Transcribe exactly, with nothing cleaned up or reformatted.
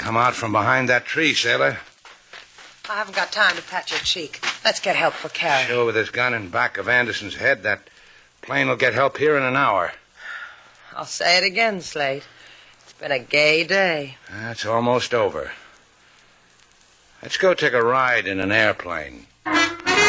come out from behind that tree, sailor. I haven't got time to pat your cheek. Let's get help for Carrie. Sure, with this gun in back of Anderson's head, that plane will get help here in an hour. I'll say it again, Slate. It's been a gay day. That's almost over. Let's go take a ride in an airplane.